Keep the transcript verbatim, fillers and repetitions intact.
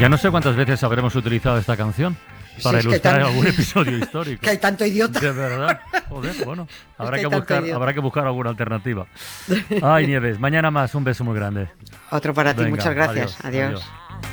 Ya no sé cuántas veces habremos utilizado esta canción para si es ilustrar tan... algún episodio histórico. Que hay tanto idiota. De verdad. Joder, bueno, habrá, es que que buscar, habrá que buscar alguna alternativa. Ay, Nieves, mañana más. Un beso muy grande. Otro para ti. Venga, Muchas gracias. adiós. adiós. adiós.